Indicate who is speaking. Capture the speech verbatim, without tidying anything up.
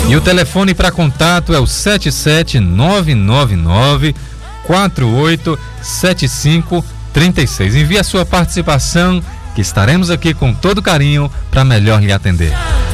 Speaker 1: E o telefone para contato é o sete sete nove nove nove quatro oito sete cinco três seis. Envie a sua participação, que estaremos aqui com todo carinho para melhor lhe atender.